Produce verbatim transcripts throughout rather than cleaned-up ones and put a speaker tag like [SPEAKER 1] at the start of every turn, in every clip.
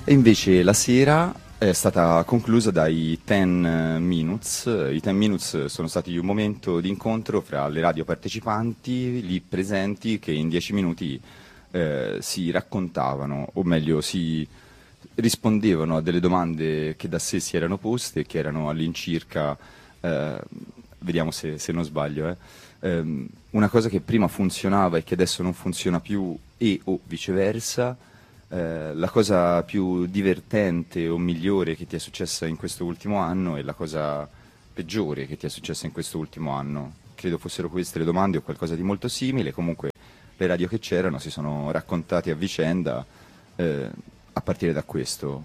[SPEAKER 1] E invece la sera è stata conclusa dai Ten Minutes. I Ten Minutes sono stati un momento di incontro fra le radio partecipanti lì presenti che in dieci minuti eh, si raccontavano, o meglio si rispondevano a delle domande che da sé si erano poste, che erano all'incirca, eh, vediamo se, se non sbaglio, eh, ehm, una cosa che prima funzionava e che adesso non funziona più e o viceversa, eh, la cosa più divertente o migliore che ti è successa in questo ultimo anno e la cosa peggiore che ti è successa in questo ultimo anno. Credo fossero queste le domande o qualcosa di molto simile. Comunque le radio che c'erano si sono raccontate a vicenda eh, a partire da questo.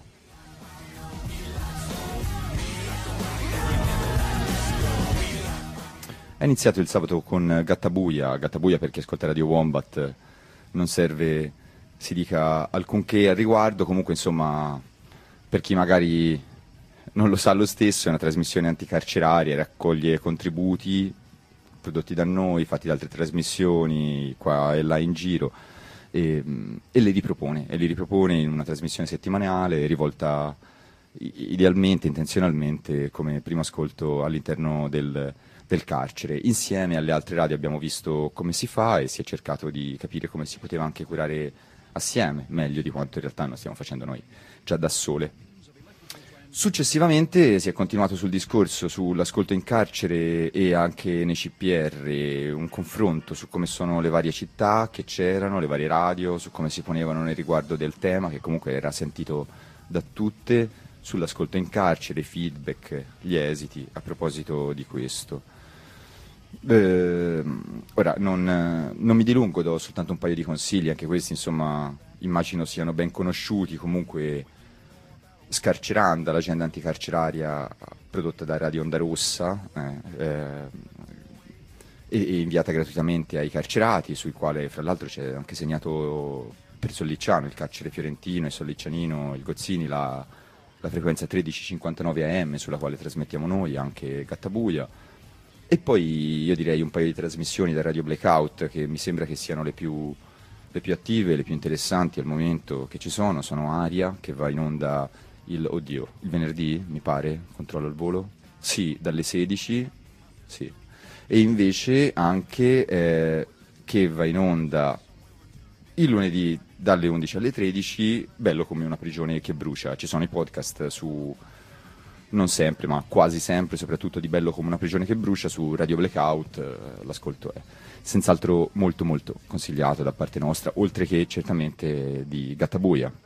[SPEAKER 1] È iniziato il sabato con Gattabuia, Gattabuia perché ascolta Radio Wombat non serve si dica alcunché al riguardo, comunque insomma per chi magari non lo sa lo stesso è una trasmissione anticarceraria, raccoglie contributi prodotti da noi, fatti da altre trasmissioni qua e là in giro e, e li ripropone, e li ripropone in una trasmissione settimanale rivolta idealmente, intenzionalmente come primo ascolto all'interno del del carcere. Insieme alle altre radio abbiamo visto come si fa e si è cercato di capire come si poteva anche curare assieme, meglio di quanto in realtà non stiamo facendo noi, già da sole. Successivamente si è continuato sul discorso sull'ascolto in carcere e anche nei C P R, un confronto su come sono le varie città che c'erano, le varie radio, su come si ponevano nel riguardo del tema, che comunque era sentito da tutte, sull'ascolto in carcere, i feedback, gli esiti a proposito di questo. Eh, ora non, non mi dilungo, do soltanto un paio di consigli, anche questi insomma immagino siano ben conosciuti. Comunque Scarceranda, l'agenda anticarceraria prodotta da Radio Onda Rossa eh, eh, e inviata gratuitamente ai carcerati, sui quali fra l'altro c'è anche segnato per Sollicciano, il carcere fiorentino e Solliccianino, il Gozzini, la, la frequenza tredici cinquantanove A M sulla quale trasmettiamo noi, anche Gattabuia. E poi io direi un paio di trasmissioni da Radio Blackout che mi sembra che siano le più, le più attive, le più interessanti al momento che ci sono. Sono Aria, che va in onda il, oddio, il venerdì, mi pare, controllo il volo, sì, dalle sedici, sì. E invece anche eh, che va in onda il lunedì dalle undici alle tredici, Bello come una prigione che brucia. Ci sono i podcast su... non sempre, ma quasi sempre, soprattutto di Bello come una prigione che brucia su Radio Blackout, eh, l'ascolto è senz'altro molto molto consigliato da parte nostra, oltre che certamente di Gattabuia.